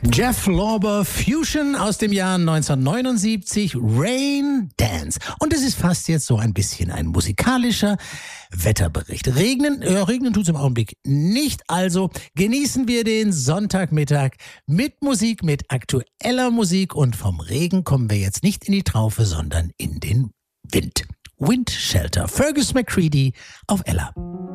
Jeff Lorber Fusion aus dem Jahr 1979, Rain Dance. Und es ist fast jetzt so ein bisschen ein musikalischer Wetterbericht. Regnen tut es im Augenblick nicht, also genießen wir den Sonntagmittag mit Musik, mit aktueller Musik, und vom Regen kommen wir jetzt nicht in die Traufe, sondern in den Wind. Wind Shelter, Fergus McCready auf Ella.